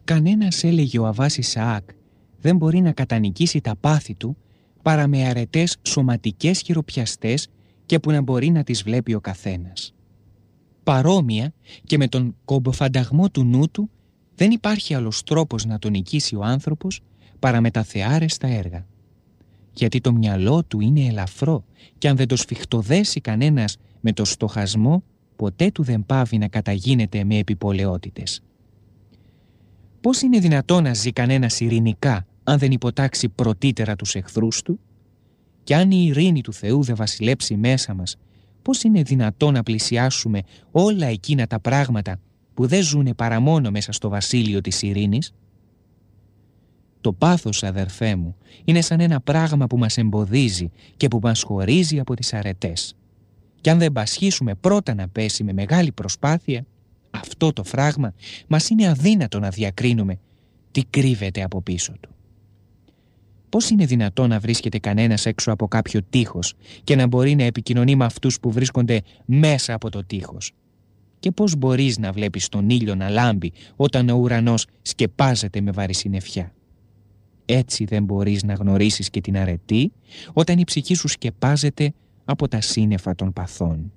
Κανένας, έλεγε ο Αββάς Ισαάκ, δεν μπορεί να κατανικήσει τα πάθη του παρά με αρετές σωματικές χειροπιαστές και που να μπορεί να τις βλέπει ο καθένας. Παρόμοια και με τον κομποφανταγμό του νου του δεν υπάρχει άλλος τρόπος να τον νικήσει ο άνθρωπος παρά με τα θεάρεστα έργα. Γιατί το μυαλό του είναι ελαφρό και αν δεν το σφιχτοδέσει κανένας με το στοχασμό, ποτέ του δεν πάβει να καταγίνεται με επιπολαιότητες. Πώς είναι δυνατόν να ζει κανένας ειρηνικά αν δεν υποτάξει πρωτήτερα τους εχθρούς του? Και αν η ειρήνη του Θεού δεν βασιλέψει μέσα μας, πώς είναι δυνατόν να πλησιάσουμε όλα εκείνα τα πράγματα που δεν ζουνε παρά μόνο μέσα στο βασίλειο της ειρήνης? Το πάθος, αδερφέ μου, είναι σαν ένα πράγμα που μας εμποδίζει και που μας χωρίζει από τις αρετές. Και αν δεν πασχίσουμε πρώτα να πέσει με μεγάλη προσπάθεια, αυτό το φράγμα μας είναι αδύνατο να διακρίνουμε τι κρύβεται από πίσω του. Πώς είναι δυνατό να βρίσκεται κανένας έξω από κάποιο τείχος και να μπορεί να επικοινωνεί με αυτούς που βρίσκονται μέσα από το τείχος? Και πώς μπορείς να βλέπεις τον ήλιο να λάμπει όταν ο ουρανός σκεπάζεται με βαρυσιννεφιά? Έτσι δεν μπορείς να γνωρίσεις και την αρετή όταν η ψυχή σου σκεπάζεται από τα σύννεφα των παθών.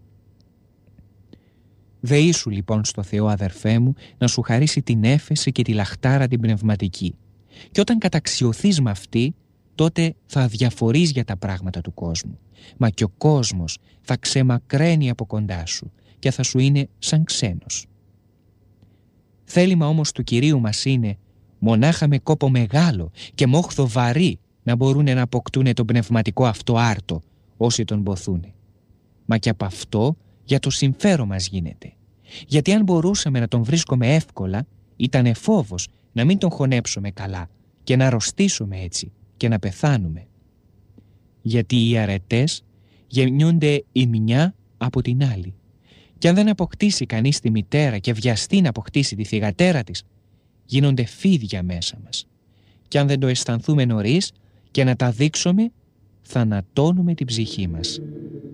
Δεήσου λοιπόν στο Θεό, αδερφέ μου, να σου χαρίσει την έφεση και τη λαχτάρα την πνευματική. Και όταν καταξιωθείς με αυτή, τότε θα αδιαφορείς για τα πράγματα του κόσμου. Μα και ο κόσμος θα ξεμακραίνει από κοντά σου και θα σου είναι σαν ξένος. Θέλημα όμως του Κυρίου μας είναι μονάχα με κόπο μεγάλο και μόχθο βαρύ να μπορούν να αποκτούν τον πνευματικό αυτό άρτο όσοι τον ποθούν. Μα και από αυτό για το συμφέρον μας γίνεται. Γιατί αν μπορούσαμε να τον βρίσκουμε εύκολα, ήταν φόβος να μην τον χωνέψουμε καλά και να αρρωστήσουμε έτσι και να πεθάνουμε. Γιατί οι αρετές γεννιούνται η μια από την άλλη. Και αν δεν αποκτήσει κανείς τη μητέρα και βιαστεί να αποκτήσει τη θυγατέρα της, γίνονται φίδια μέσα μας. Και αν δεν το αισθανθούμε νωρίς και να τα δείξουμε, θανατώνουμε την ψυχή μας.